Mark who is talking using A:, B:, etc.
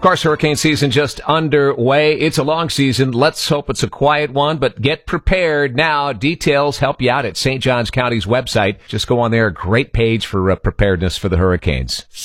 A: Of course, hurricane season just underway. It's a long season. Let's hope it's a quiet one, but get prepared now. Details help you out at St. Johns County's website. Just go on there. Great page for preparedness for the hurricanes.